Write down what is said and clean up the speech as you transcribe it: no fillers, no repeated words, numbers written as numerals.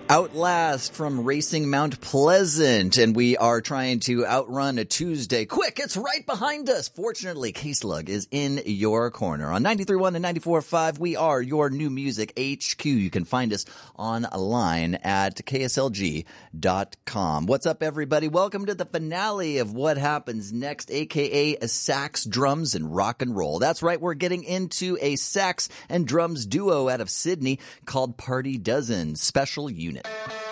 Outlast from Racing Mount Pleasant, and we are trying to outrun a Tuesday. Quick, it's right behind us. Fortunately, K-Slug is in your corner. On 93.1 and 94.5, we are your new music HQ. You can find us online at kslg.com. What's up, everybody? Welcome to the finale of What Happens Next, a.k.a. Sax, Drums, and Rock and Roll. That's right, we're getting into a sax and drums duo out of Sydney called Party Dozen Special Unit.